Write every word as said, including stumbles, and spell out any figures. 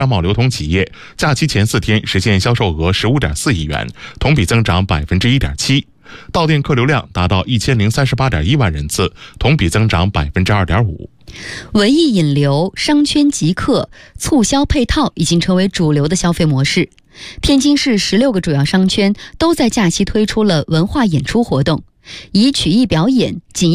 商贸流通企业，假期前四天实现销售额十五点四亿元，同比增长百分之一点七。到店客流量达到一千零三十八点一万人次，同比增长百分之二点五。 文艺引流、商圈集客、促销配套已经成为主流的消费模式。天津市十六个主要商圈都在假期推出了文化演出活动，以曲艺表演、锦